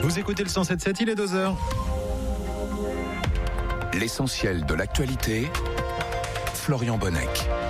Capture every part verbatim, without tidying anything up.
Vous écoutez le cent sept sept, il est deux heures. L'essentiel de l'actualité, Florian Bonnec.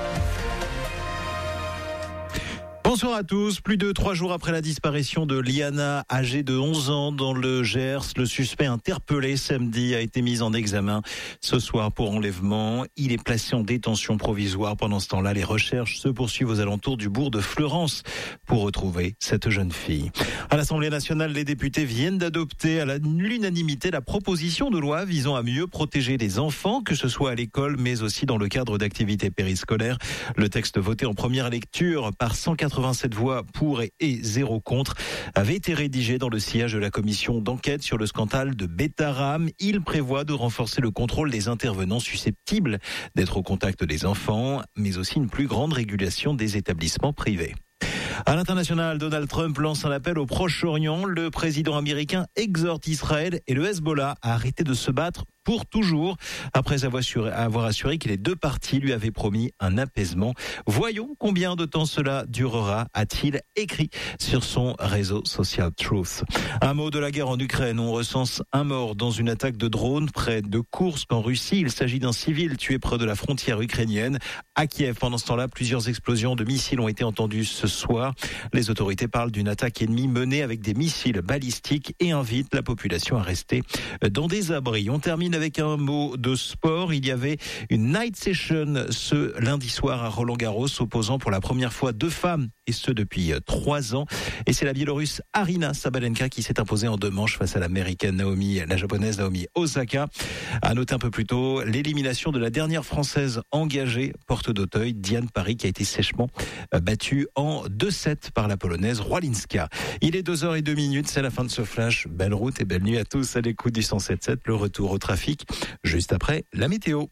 Bonsoir à tous. Plus de trois jours après la disparition de Liana, âgée de onze ans, dans le Gers, le suspect interpellé samedi a été mis en examen ce soir pour enlèvement. Il est placé en détention provisoire. Pendant ce temps-là, les recherches se poursuivent aux alentours du bourg de Fleurance pour retrouver cette jeune fille. À l'Assemblée nationale, les députés viennent d'adopter à l'unanimité la proposition de loi visant à mieux protéger les enfants, que ce soit à l'école, mais aussi dans le cadre d'activités périscolaires. Le texte voté en première lecture par cent quatre-vingt-sept voix pour et zéro contre avait été rédigé dans le sillage de la commission d'enquête sur le scandale de Betaram. Il prévoit de renforcer le contrôle des intervenants susceptibles d'être au contact des enfants, mais aussi une plus grande régulation des établissements privés. À l'international, Donald Trump lance un appel au Proche-Orient. Le président américain exhorte Israël et le Hezbollah à arrêter de se battre pour toujours, après avoir assuré, avoir assuré que les deux parties lui avaient promis un apaisement. Voyons combien de temps cela durera, a-t-il écrit sur son réseau social Truth. Un mot de la guerre en Ukraine. On recense un mort dans une attaque de drone près de Koursk en Russie. Il s'agit d'un civil tué près de la frontière ukrainienne. À Kiev, pendant ce temps-là, plusieurs explosions de missiles ont été entendues ce soir. Les autorités parlent d'une attaque ennemie menée avec des missiles balistiques et invitent la population à rester dans des abris. On termine avec un mot de sport. Il y avait une night session ce lundi soir à Roland-Garros, opposant pour la première fois deux femmes, et ce depuis trois ans. Et c'est la Biélorusse Arina Sabalenka qui s'est imposée en deux manches face à l'américaine Naomi, la japonaise Naomi Osaka. À noter un peu plus tôt l'élimination de la dernière française engagée, porte d'Auteuil, Diane Paris, qui a été sèchement battue en deux sept par la polonaise Rolinska. Il est deux heures deux minutes, c'est la fin de ce flash. Belle route et belle nuit à tous à l'écoute du cent sept sept. Le retour au trafic juste après la météo.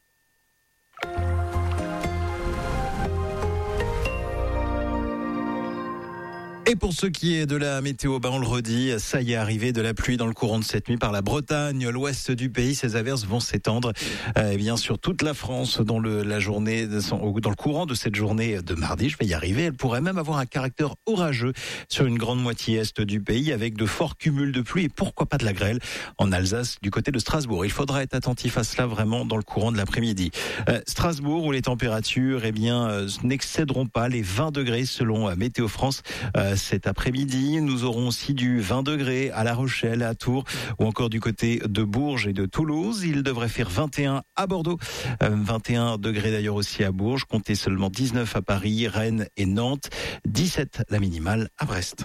Et pour ce qui est de la météo, bah on le redit, ça y est, arrivé de la pluie dans le courant de cette nuit par la Bretagne, l'ouest du pays. Ces averses vont s'étendre euh, eh bien sur toute la France dans le la journée, dans le courant de cette journée de mardi. Je vais y arriver. Elle pourrait même avoir un caractère orageux sur une grande moitié est du pays, avec de forts cumuls de pluie et pourquoi pas de la grêle en Alsace, du côté de Strasbourg. Il faudra être attentif à cela vraiment dans le courant de l'après-midi. Euh, Strasbourg, où les températures eh bien euh, n'excéderont pas les vingt degrés selon euh, Météo France. Euh, Cet après-midi, nous aurons aussi du vingt degrés à La Rochelle, à Tours ou encore du côté de Bourges et de Toulouse. Il devrait faire vingt et un à Bordeaux, vingt et un degrés d'ailleurs aussi à Bourges. Comptez seulement dix-neuf à Paris, Rennes et Nantes, dix-sept la minimale à Brest.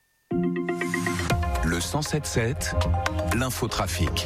Le cent sept sept, l'infotrafic.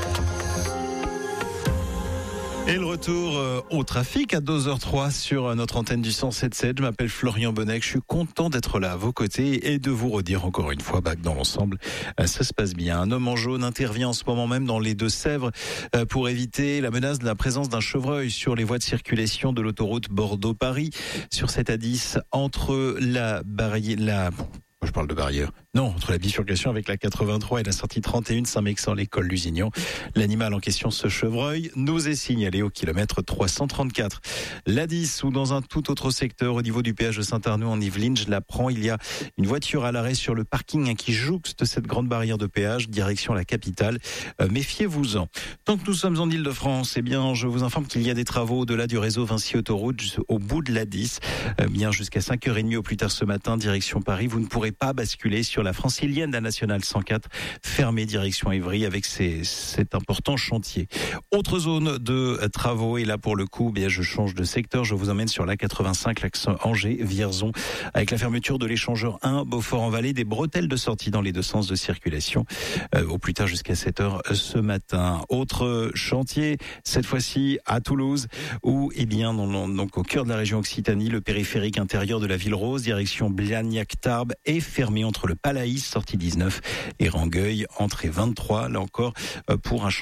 Et le retour euh, au trafic à deux heures trois sur notre antenne du cent sept sept. Je m'appelle Florian Bonnec. Je suis content d'être là à vos côtés et de vous redire encore une fois bah, que dans l'ensemble, euh, ça se passe bien. Un homme en jaune intervient en ce moment même dans les Deux-Sèvres euh, pour éviter la menace de la présence d'un chevreuil sur les voies de circulation de l'autoroute Bordeaux-Paris sur cette A dix entre la barrière, la je parle de barrière. Non, entre la bifurcation avec la quatre-vingt-trois et la sortie trente et un Saint-Mexan, l'école Lusignan. L'animal en question, ce chevreuil, nous est signalé au kilomètre trois cent trente-quatre. L'A dix, ou dans un tout autre secteur, au niveau du péage de Saint-Arnaud en Yvelines, je l'apprends, il y a une voiture à l'arrêt sur le parking hein, qui jouxte cette grande barrière de péage, direction la capitale. Euh, méfiez-vous-en. Tant que nous sommes en Ile-de-France, eh bien, je vous informe qu'il y a des travaux au-delà du réseau Vinci Autoroute, au bout de l'A dix, euh, bien jusqu'à cinq heures trente au plus tard ce matin, direction Paris. Vous ne pourrez pas basculer sur la francilienne, la nationale cent quatre, fermée direction Évry avec ces, cet important chantier. Autre zone de travaux, et là pour le coup, bien je change de secteur, je vous emmène sur la quatre-vingt-cinq, l'axe Angers-Vierzon, avec la fermeture de l'échangeur un, Beaufort-en-Vallée, des bretelles de sortie dans les deux sens de circulation, euh, au plus tard jusqu'à sept heures ce matin. Autre chantier, cette fois-ci à Toulouse, où, eh bien, dans, donc au cœur de la région Occitanie, le périphérique intérieur de la Ville Rose, direction Blagnac-Tarbes, est fermé entre le Palaïs, sortie dix-neuf, et Rangueil, entrée vingt-trois, là encore, pour un